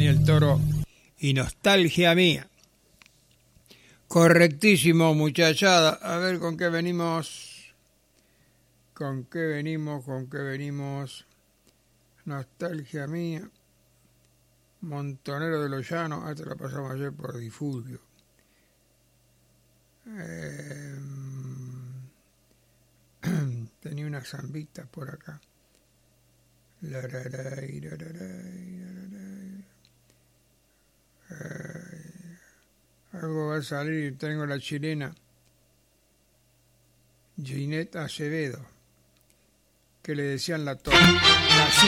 el Toro y Nostalgia Mía. Correctísimo, muchachada. A ver con qué venimos. ¿Con qué venimos? Nostalgia Mía. Montonero de los Llanos. Te la pasamos ayer por Difulvio. Tenía unas zambitas por acá. Algo va a salir. Tengo la chilena Ginette Acevedo, que le decían la tóxica.